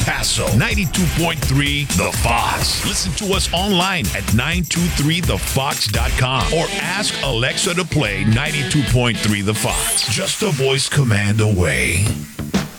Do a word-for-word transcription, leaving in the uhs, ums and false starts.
Paso, ninety-two point three The Fox. Listen to us online at nine two three the fox dot com or ask Alexa to play ninety-two point three The Fox. Just a voice command away.